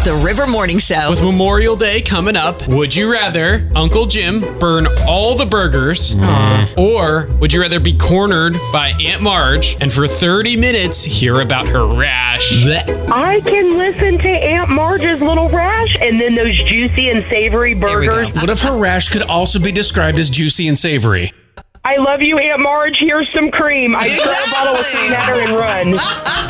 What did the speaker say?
The River Morning Show. With Memorial Day coming up, would you rather Uncle Jim burn all the burgers, or would you rather be cornered by Aunt Marge and for 30 minutes hear about her rash? I can listen to Aunt Marge's little rash and then those juicy and savory There we burgers. go. What if her rash could also be described as juicy and savory? I love you, Aunt Marge. Here's some cream. I throw a bottle of cream at her and run.